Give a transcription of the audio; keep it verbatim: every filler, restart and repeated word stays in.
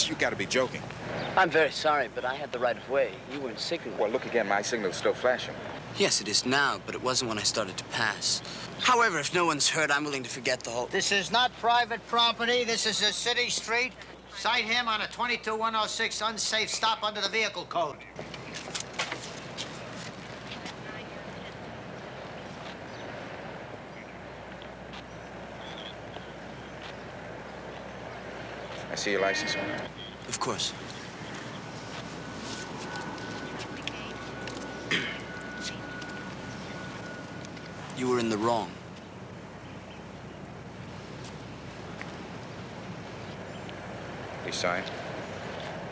You gotta be joking. I'm very sorry, but I had the right of way. You weren't signaling. Well, look again. My signal's still flashing. Yes, it is now, but it wasn't when I started to pass. However, if no one's hurt, I'm willing to forget the whole... This is not private property. This is a city street. Cite him on a twenty-two one oh six unsafe stop under the vehicle code. I see your license. Of course. You were in the wrong. Please sign.